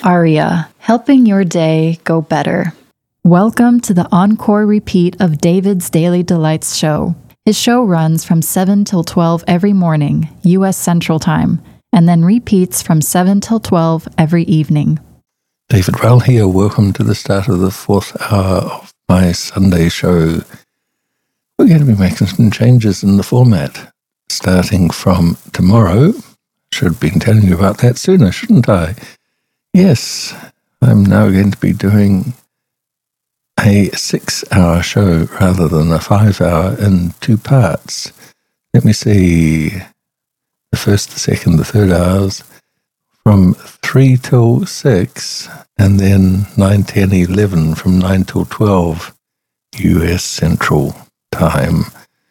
Aria, helping your day go better. Welcome to the encore repeat of David's Daily Delights show. His show runs from 7 till 12 every morning, U.S. Central Time, and then repeats from 7 till 12 every evening. David Rowell here. Welcome to the start of the fourth hour of my Sunday show. We're going to be making some changes in the format, starting from tomorrow. Should have been telling you about that sooner, shouldn't I? Yes, I'm now going to be doing a 6-hour show rather than a 5-hour in 2 parts. Let me see, the first, the second, the third hours from 3 till 6, and then 9, 10, 11 from 9 till 12 US Central Time.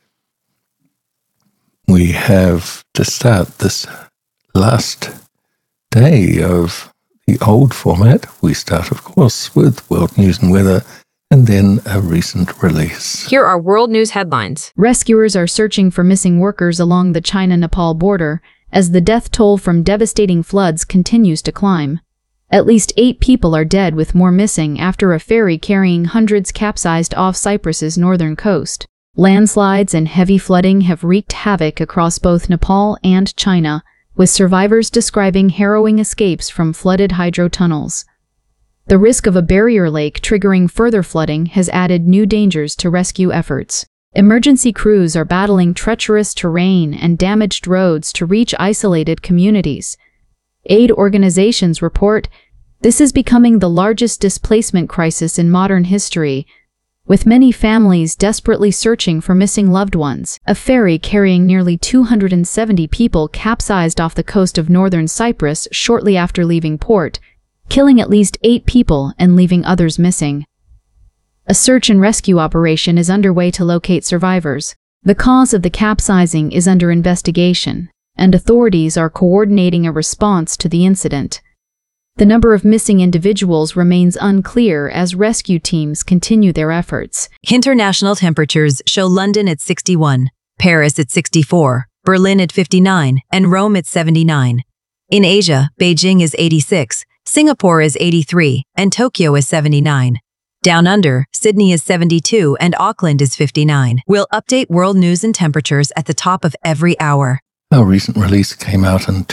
We have to start this last day of the old format. We start, of course, with world news and weather, and then a recent release. Here are world news headlines. Rescuers are searching for missing workers along the China-Nepal border as the death toll from devastating floods continues to climb. At least 8 people are dead, with more missing after a ferry carrying hundreds capsized off Cyprus's northern coast. Landslides and heavy flooding have wreaked havoc across both Nepal and China, with survivors describing harrowing escapes from flooded hydro tunnels. The risk of a barrier lake triggering further flooding has added new dangers to rescue efforts. Emergency crews are battling treacherous terrain and damaged roads to reach isolated communities. Aid organizations report this is becoming the largest displacement crisis in modern history, with many families desperately searching for missing loved ones. A ferry carrying nearly 270 people capsized off the coast of northern Cyprus shortly after leaving port, killing at least 8 people and leaving others missing. A search and rescue operation is underway to locate survivors. The cause of the capsizing is under investigation, and authorities are coordinating a response to the incident. The number of missing individuals remains unclear as rescue teams continue their efforts. International temperatures show London at 61, Paris at 64, Berlin at 59, and Rome at 79. In Asia, Beijing is 86, Singapore is 83, and Tokyo is 79. Down under, Sydney is 72 and Auckland is 59. We'll update world news and temperatures at the top of every hour. Our recent release came out in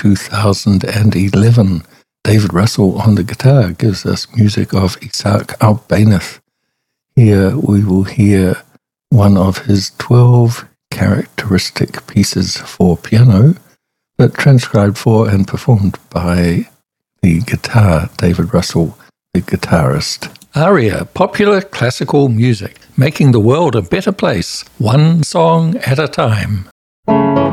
2011. David Russell on the guitar gives us music of Isaac Albéniz. Here we will hear one of his 12 characteristic pieces for piano, but transcribed for and performed by the guitar, David Russell, the guitarist. Aria, popular classical music, making the world a better place, one song at a time.